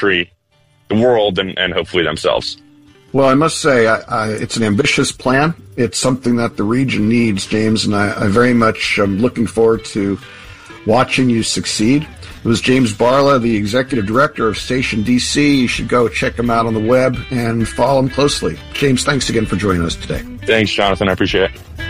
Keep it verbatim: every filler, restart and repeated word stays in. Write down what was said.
country, the world, and, and hopefully themselves. Well, I must say, I, I, it's an ambitious plan. It's something that the region needs, James, and I, I very much am looking forward to watching you succeed. It was James Barla, the executive director of Station D C. You should go check him out on the web and follow him closely. James, thanks again for joining us today. Thanks, Jonathan. I appreciate it.